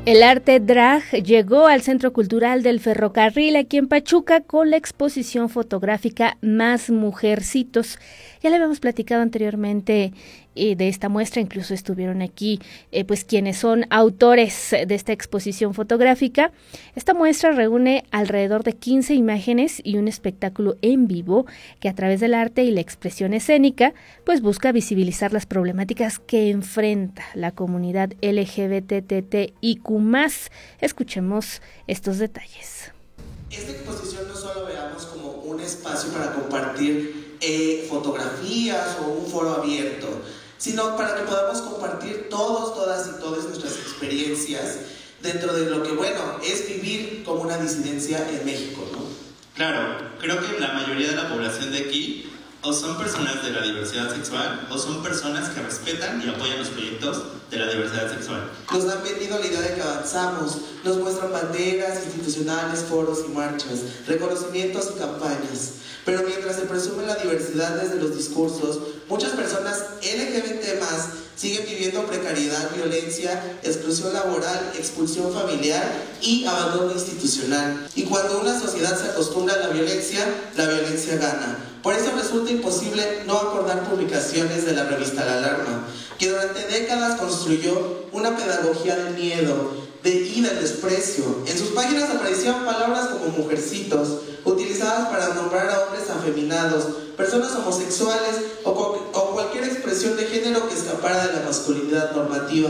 El arte drag llegó al Centro Cultural del Ferrocarril aquí en Pachuca con la exposición fotográfica Más Mujercitos. Ya le habíamos platicado anteriormente de esta muestra, incluso estuvieron aquí pues quienes son autores de esta exposición fotográfica. Esta muestra reúne alrededor de 15 imágenes y un espectáculo en vivo que a través del arte y la expresión escénica pues busca visibilizar las problemáticas que enfrenta la comunidad LGBTTIQ+. Escuchemos estos detalles. Esta exposición no solo veamos como un espacio para compartir fotografías o un foro abierto, sino para que podamos compartir todos, todas y todas nuestras experiencias dentro de lo que, bueno, es vivir como una disidencia en México, ¿no? Claro, creo que la mayoría de la población de aquí o son personas de la diversidad sexual o son personas que respetan y apoyan los proyectos de la diversidad sexual. Nos han vendido la idea de que avanzamos, nos muestran banderas institucionales, foros y marchas, reconocimientos y campañas. Pero mientras se presume la diversidad desde los discursos, muchas personas LGBT+ siguen viviendo precariedad, violencia, exclusión laboral, expulsión familiar y abandono institucional. Y cuando una sociedad se acostumbra a la violencia gana. Por eso resulta imposible no acordar publicaciones de la revista La Alarma, que durante décadas construyó una pedagogía del miedo y del desprecio. En sus páginas aparecían palabras como mujercitos, utilizadas para nombrar a hombres afeminados, personas homosexuales o cualquier expresión de género que escapara de la masculinidad normativa.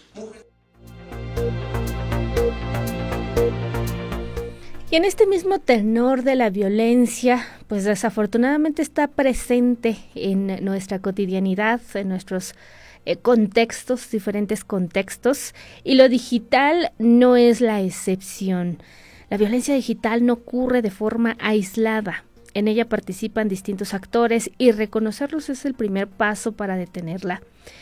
Y en este mismo tenor de la violencia, pues desafortunadamente está presente en nuestra cotidianidad, en nuestros contextos, diferentes contextos, y lo digital no es la excepción. La violencia digital no ocurre de forma aislada. En ella participan distintos actores y reconocerlos es el primer paso para detenerla.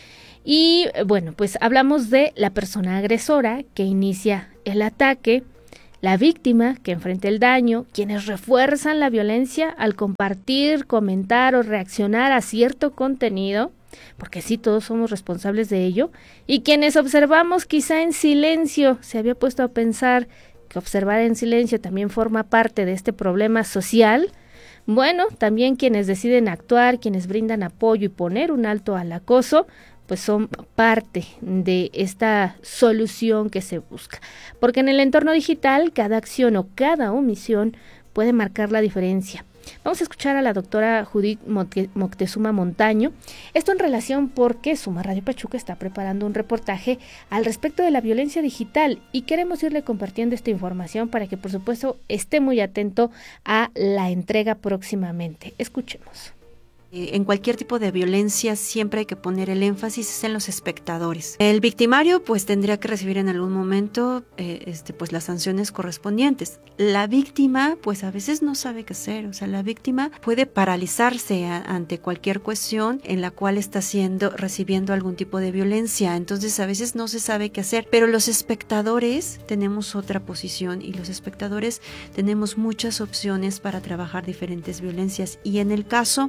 Y bueno, pues hablamos de la persona agresora que inicia el ataque, la víctima que enfrenta el daño, quienes refuerzan la violencia al compartir, comentar o reaccionar a cierto contenido, porque sí, todos somos responsables de ello, y quienes observamos quizá en silencio. Se había puesto a pensar que observar en silencio también forma parte de este problema social. Bueno, también quienes deciden actuar, quienes brindan apoyo y poner un alto al acoso, pues son parte de esta solución que se busca. Porque en el entorno digital, cada acción o cada omisión puede marcar la diferencia. Vamos a escuchar a la doctora Judith Moctezuma Montaño. Esto en relación porque Suma Radio Pachuca está preparando un reportaje al respecto de la violencia digital y queremos irle compartiendo esta información para que, por supuesto, esté muy atento a la entrega próximamente. Escuchemos. En cualquier tipo de violencia siempre hay que poner el énfasis en los espectadores. El victimario pues tendría que recibir en algún momento pues las sanciones correspondientes. La víctima pues a veces no sabe qué hacer, o sea, la víctima puede paralizarse ante cualquier cuestión en la cual está recibiendo algún tipo de violencia, entonces a veces no se sabe qué hacer, pero los espectadores tenemos otra posición y los espectadores tenemos muchas opciones para trabajar diferentes violencias y en el caso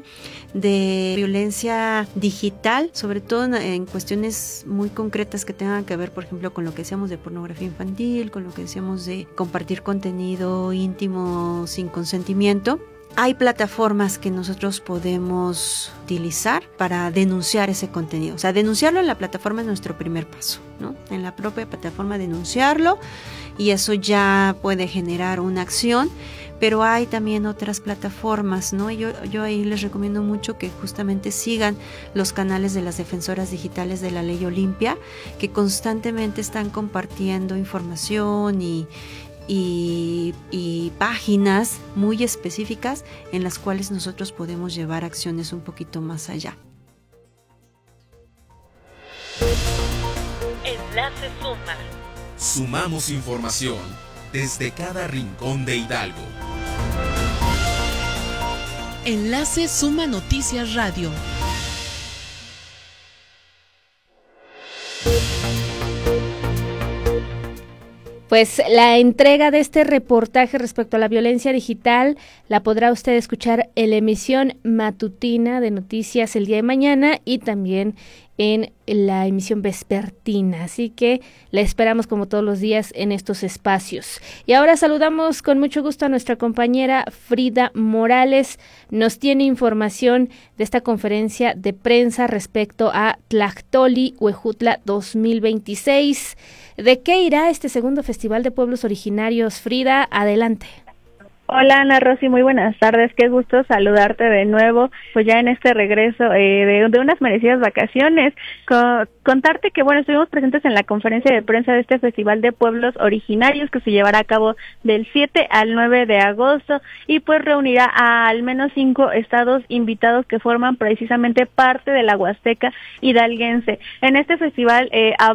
de violencia digital, sobre todo en cuestiones muy concretas que tengan que ver, por ejemplo, con lo que decíamos de pornografía infantil, con lo que decíamos de compartir contenido íntimo sin consentimiento. Hay plataformas que nosotros podemos utilizar para denunciar ese contenido. O sea, denunciarlo en la plataforma es nuestro primer paso, ¿no? En la propia plataforma denunciarlo y eso ya puede generar una acción. Pero hay también otras plataformas, ¿no? Yo ahí les recomiendo mucho que justamente sigan los canales de las defensoras digitales de la Ley Olimpia, que constantemente están compartiendo información y páginas muy específicas en las cuales nosotros podemos llevar acciones un poquito más allá. Enlace Suma. Sumamos información desde cada rincón de Hidalgo. Enlace Suma Noticias Radio. Pues la entrega de este reportaje respecto a la violencia digital la podrá usted escuchar en la emisión matutina de noticias el día de mañana y también en la emisión vespertina, así que la esperamos como todos los días en estos espacios. Y ahora saludamos con mucho gusto a nuestra compañera Frida Morales. Nos tiene información de esta conferencia de prensa respecto a Tlactoli Huejutla 2026. ¿De qué irá este segundo Festival de Pueblos Originarios? Frida, adelante. Hola Ana Rosy, muy buenas tardes, qué gusto saludarte de nuevo, pues ya en este regreso de unas merecidas vacaciones. Contarte que bueno, estuvimos presentes en la conferencia de prensa de este Festival de Pueblos Originarios que se llevará a cabo del 7 al 9 de agosto y pues reunirá a al menos 5 estados invitados que forman precisamente parte de la Huasteca hidalguense. En este festival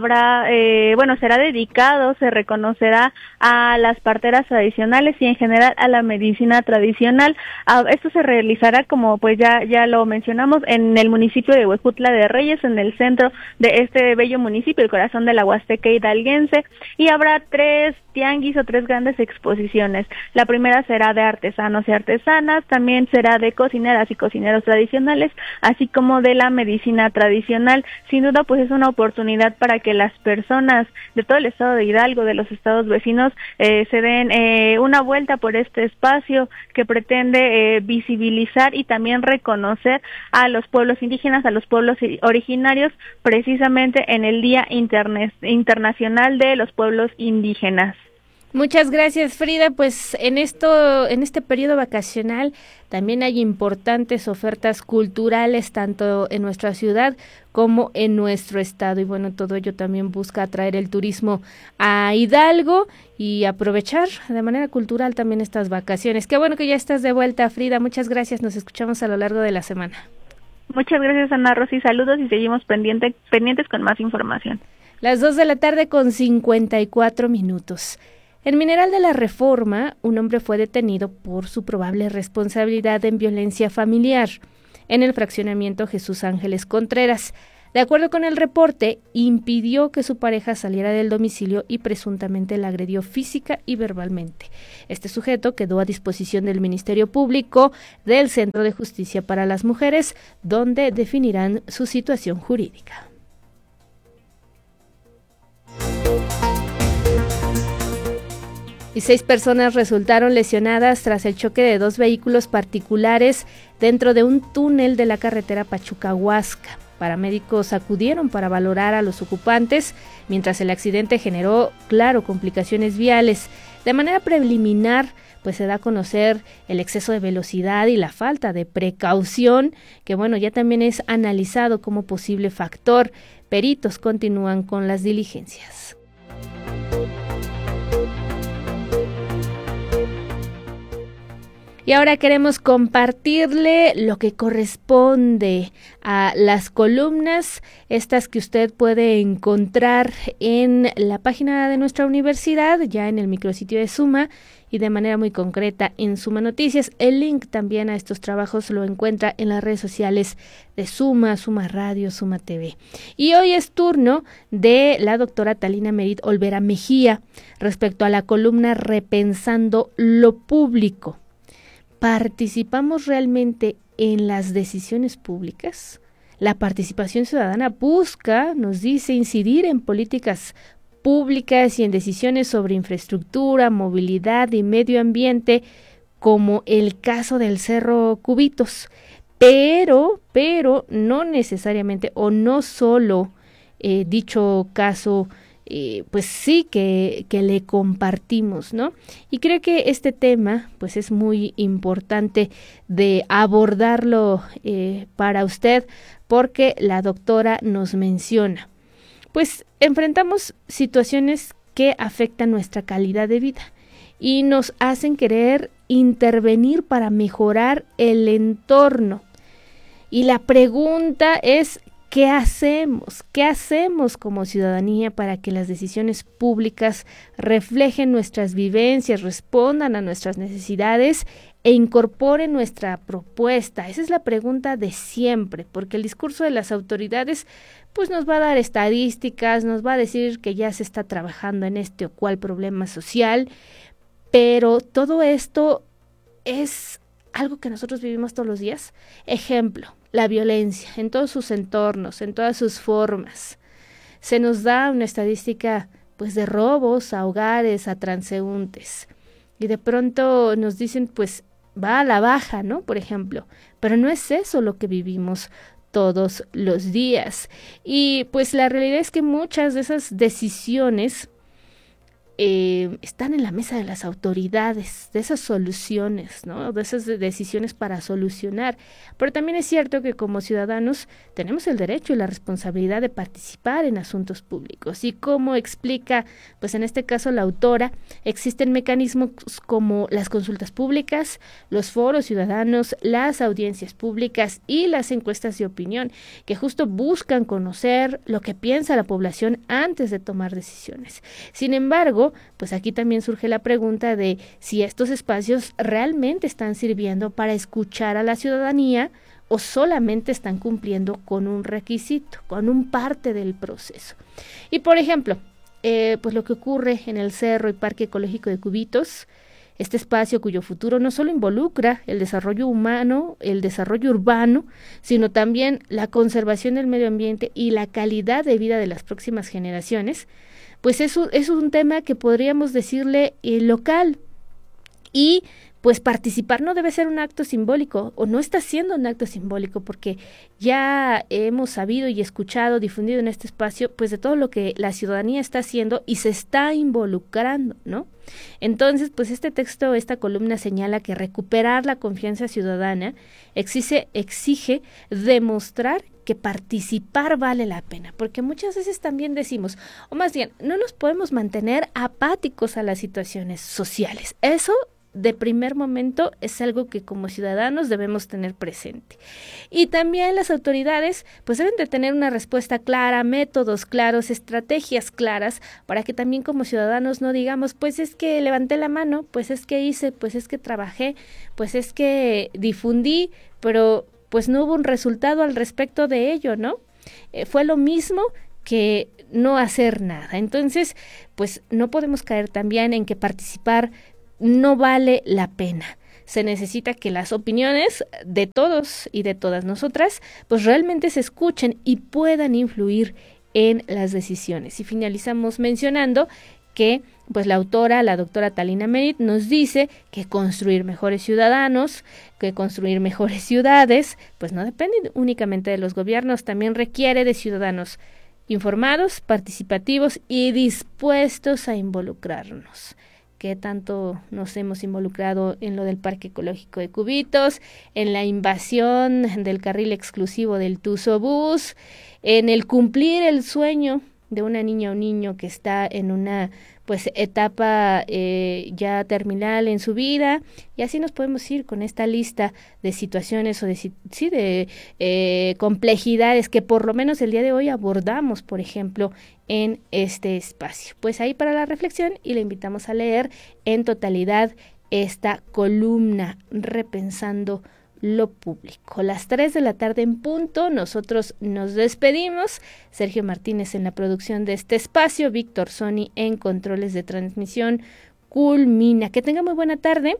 será dedicado, se reconocerá a las parteras tradicionales y en general a la medicina tradicional. Esto se realizará, como pues ya lo mencionamos, en el municipio de Huejutla de Reyes, en el centro de este bello municipio, el corazón de la Huasteca hidalguense, y habrá 3 tianguis o 3 grandes exposiciones. La primera será de artesanos y artesanas, también será de cocineras y cocineros tradicionales, así como de la medicina tradicional. Sin duda, pues es una oportunidad para que las personas de todo el estado de Hidalgo, de los estados vecinos, se den una vuelta por este espacio que pretende visibilizar y también reconocer a los pueblos indígenas, a los pueblos originarios, precisamente en el Día Internacional de los Pueblos Indígenas. Muchas gracias, Frida. Pues en este periodo vacacional también hay importantes ofertas culturales tanto en nuestra ciudad como en nuestro estado, y bueno, todo ello también busca atraer el turismo a Hidalgo y aprovechar de manera cultural también estas vacaciones. Qué bueno que ya estás de vuelta, Frida. Muchas gracias. Nos escuchamos a lo largo de la semana. Muchas gracias, Ana Rosy. Saludos y seguimos pendientes con más información. Las 2:54 p.m. En Mineral de la Reforma, un hombre fue detenido por su probable responsabilidad en violencia familiar en el fraccionamiento Jesús Ángeles Contreras. De acuerdo con el reporte, impidió que su pareja saliera del domicilio y presuntamente la agredió física y verbalmente. Este sujeto quedó a disposición del Ministerio Público del Centro de Justicia para las Mujeres, donde definirán su situación jurídica. Y 6 personas resultaron lesionadas tras el choque de 2 vehículos particulares dentro de un túnel de la carretera Pachuca-Huasca. Paramédicos acudieron para valorar a los ocupantes, mientras el accidente generó, complicaciones viales. De manera preliminar, pues se da a conocer el exceso de velocidad y la falta de precaución, que ya también es analizado como posible factor. Peritos continúan con las diligencias. Y ahora queremos compartirle lo que corresponde a las columnas, estas que usted puede encontrar en la página de nuestra universidad, ya en el micrositio de Suma y de manera muy concreta en Suma Noticias. El link también a estos trabajos lo encuentra en las redes sociales de Suma, Suma Radio, Suma TV. Y hoy es turno de la doctora Talina Merit Olvera Mejía respecto a la columna Repensando lo Público. ¿Participamos realmente en las decisiones públicas? La participación ciudadana busca, nos dice, incidir en políticas públicas y en decisiones sobre infraestructura, movilidad y medio ambiente, como el caso del Cerro Cubitos. Pero no necesariamente o no solo dicho caso pues sí que le compartimos, ¿no? Y creo que este tema pues es muy importante de abordarlo para usted, porque la doctora nos menciona, pues enfrentamos situaciones que afectan nuestra calidad de vida y nos hacen querer intervenir para mejorar el entorno. Y la pregunta es, ¿qué hacemos? ¿Qué hacemos como ciudadanía para que las decisiones públicas reflejen nuestras vivencias, respondan a nuestras necesidades e incorporen nuestra propuesta? Esa es la pregunta de siempre, porque el discurso de las autoridades pues nos va a dar estadísticas, nos va a decir que ya se está trabajando en este o cual problema social, pero todo esto es algo que nosotros vivimos todos los días. Ejemplo, la violencia en todos sus entornos, en todas sus formas. Se nos da una estadística pues de robos a hogares, a transeúntes, y de pronto nos dicen pues va a la baja, ¿no? Por ejemplo, pero no es eso lo que vivimos todos los días. Y pues la realidad es que muchas de esas decisiones están en la mesa de las autoridades, de esas soluciones, ¿no? De esas decisiones para solucionar. Pero también es cierto que como ciudadanos tenemos el derecho y la responsabilidad de participar en asuntos públicos. Y como explica, pues en este caso la autora, existen mecanismos como las consultas públicas, los foros ciudadanos, las audiencias públicas y las encuestas de opinión, que justo buscan conocer lo que piensa la población antes de tomar decisiones. Sin embargo, pues aquí también surge la pregunta de si estos espacios realmente están sirviendo para escuchar a la ciudadanía o solamente están cumpliendo con un requisito, con un parte del proceso. Y por ejemplo, pues lo que ocurre en el Cerro y Parque Ecológico de Cubitos, este espacio cuyo futuro no solo involucra el desarrollo humano, el desarrollo urbano, sino también la conservación del medio ambiente y la calidad de vida de las próximas generaciones, pues eso es un tema que podríamos decirle local. Y pues participar no debe ser un acto simbólico, o no está siendo un acto simbólico, porque ya hemos sabido y escuchado, difundido en este espacio, pues de todo lo que la ciudadanía está haciendo y se está involucrando, ¿no? Entonces, pues este texto, esta columna señala que recuperar la confianza ciudadana exige demostrar que participar vale la pena, porque muchas veces también decimos, o más bien, no nos podemos mantener apáticos a las situaciones sociales. Eso de primer momento es algo que como ciudadanos debemos tener presente. Y también las autoridades pues deben de tener una respuesta clara, métodos claros, estrategias claras, para que también como ciudadanos no digamos, pues es que levanté la mano, pues es que hice, pues es que trabajé, pues es que difundí, pero pues no hubo un resultado al respecto de ello, ¿no? Fue lo mismo que no hacer nada. Entonces, pues no podemos caer también en que participar no vale la pena. Se necesita que las opiniones de todos y de todas nosotras pues realmente se escuchen y puedan influir en las decisiones. Y finalizamos mencionando que pues la autora, la doctora Talina Merit, nos dice que construir mejores ciudadanos, que construir mejores ciudades, pues no depende únicamente de los gobiernos, también requiere de ciudadanos informados, participativos y dispuestos a involucrarnos. ¿Qué tanto nos hemos involucrado en lo del Parque Ecológico de Cubitos, en la invasión del carril exclusivo del Tuzobús, en el cumplir el sueño de una niña o niño que está en una pues etapa ya terminal en su vida? Y así nos podemos ir con esta lista de situaciones o de complejidades que por lo menos el día de hoy abordamos, por ejemplo, en este espacio. Pues ahí para la reflexión, y le invitamos a leer en totalidad esta columna, Repensando lo Público. Las 3 de la tarde en punto, nosotros nos despedimos. Sergio Martínez en la producción de este espacio, Víctor Sony en controles de transmisión, culmina. Que tenga muy buena tarde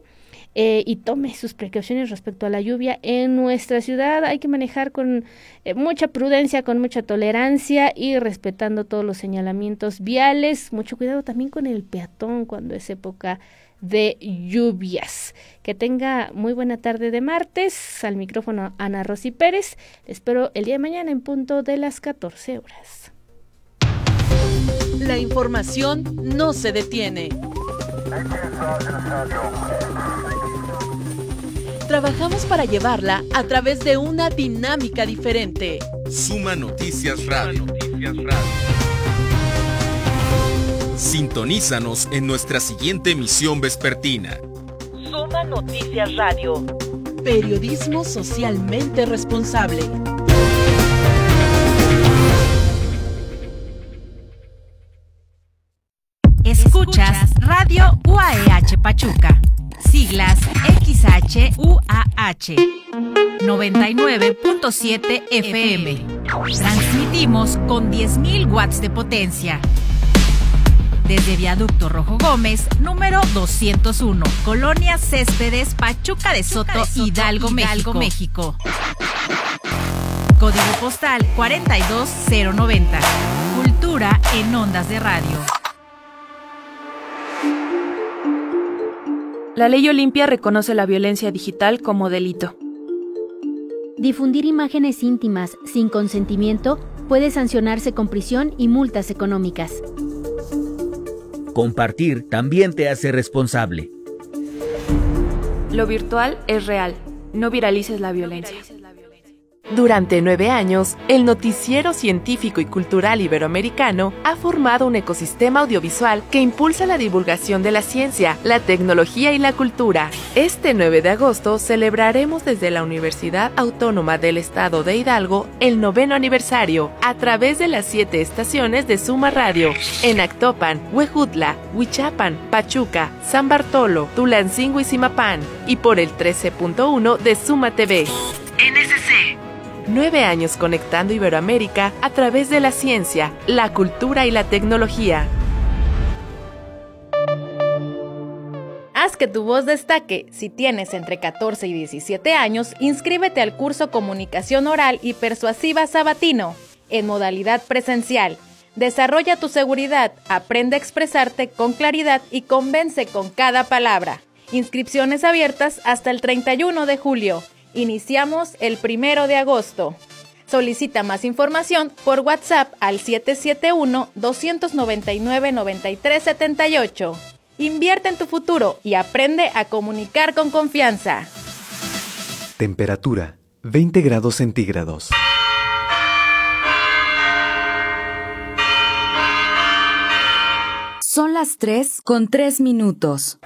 y tome sus precauciones respecto a la lluvia en nuestra ciudad. Hay que manejar con mucha prudencia, con mucha tolerancia y respetando todos los señalamientos viales. Mucho cuidado también con el peatón cuando es época de lluvias. Que tenga muy buena tarde de martes. Al micrófono Ana Rosy Pérez. Les espero el día de mañana en punto de las 14 horas. La información no se detiene. Trabajamos para llevarla a través de una dinámica diferente. Suma Noticias Radio. Sintonízanos en nuestra siguiente emisión vespertina. Suma Noticias Radio. Periodismo socialmente responsable. Escuchas Radio UAEH Pachuca. Siglas XHUAH 99.7 FM. Transmitimos con 10.000 watts de potencia. Desde Viaducto Rojo Gómez, número 201, Colonia Céspedes, Pachuca de Soto, Hidalgo, México. Código postal 42090. Cultura en ondas de radio. La Ley Olimpia reconoce la violencia digital como delito. Difundir imágenes íntimas sin consentimiento puede sancionarse con prisión y multas económicas. Compartir también te hace responsable. Lo virtual es real. No viralices la violencia. Durante 9 años, el Noticiero Científico y Cultural Iberoamericano ha formado un ecosistema audiovisual que impulsa la divulgación de la ciencia, la tecnología y la cultura. Este 9 de agosto celebraremos desde la Universidad Autónoma del Estado de Hidalgo el 9º aniversario a través de las 7 estaciones de Suma Radio en Actopan, Huejutla, Huichapan, Pachuca, San Bartolo, Tulancingo y Zimapán y por el 13.1 de Suma TV. NSC. 9 años conectando Iberoamérica a través de la ciencia, la cultura y la tecnología. Haz que tu voz destaque. Si tienes entre 14 y 17 años, inscríbete al curso Comunicación Oral y Persuasiva Sabatino, en modalidad presencial. Desarrolla tu seguridad, aprende a expresarte con claridad y convence con cada palabra. Inscripciones abiertas hasta el 31 de julio. Iniciamos el 1 de agosto. Solicita más información por WhatsApp al 771-299-9378. Invierte en tu futuro y aprende a comunicar con confianza. Temperatura 20 grados centígrados. Son las 3:03.